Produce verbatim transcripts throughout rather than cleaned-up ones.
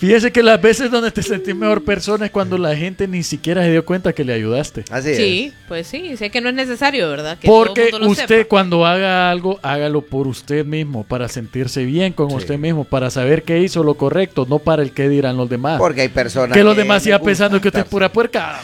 Fíjese que las veces donde te sentís mejor persona es cuando la gente ni siquiera se dio cuenta que le ayudaste. Así Sí, es. pues sí, sé que no es necesario, ¿verdad? Que Porque todo el mundo lo usted sepa. cuando haga algo, hágalo por usted mismo, para sentirse bien con Sí. usted mismo, para saber que hizo lo correcto, no para el que dirán los demás. Porque hay personas que los demás sigan les pensando gusta que usted es estar- pura puerca.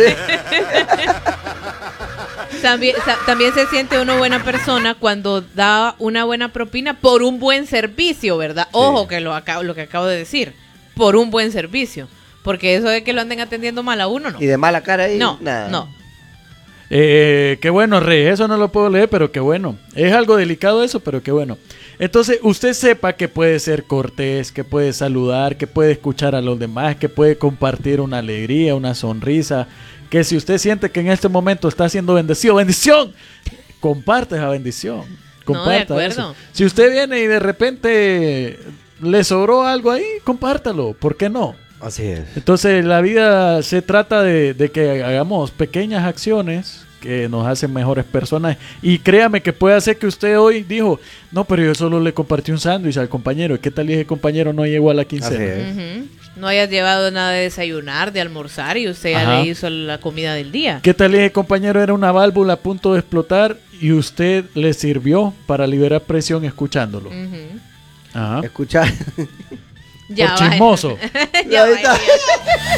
También, sa- también se siente uno buena persona cuando da una buena propina por un buen servicio, ¿verdad? Ojo que lo, acabo, lo que acabo de decir, por un buen servicio. Porque eso de que lo anden atendiendo mal a uno, no. Y de mala cara ahí, No, nada. no. Eh, qué bueno, Rey, eso no lo puedo leer, pero qué bueno. Es algo delicado eso, pero qué bueno. Entonces, usted sepa que puede ser cortés, que puede saludar, que puede escuchar a los demás, que puede compartir una alegría, una sonrisa. Que si usted siente que en este momento está siendo bendecido, ¡bendición! Comparte esa bendición. Comparta de eso. acuerdo. Si usted viene y de repente le sobró algo ahí, compártalo. ¿Por qué no? Así es. Entonces la vida se trata de, de que hagamos pequeñas acciones que nos hacen mejores personas. Y créame que puede hacer que usted hoy dijo, no, pero yo solo le compartí un sándwich al compañero. ¿Y qué tal si ese compañero no llegó a la quincena? Así es. Ujú. No hayas llevado nada de desayunar, de almorzar y usted ya Ajá. le hizo la comida del día. ¿Qué tal si ese compañero era una válvula a punto de explotar y usted le sirvió para liberar presión escuchándolo? Ujú. Ajá. Escuchar. Ya Por vaya. chismoso. Ya Ahorita- vaya.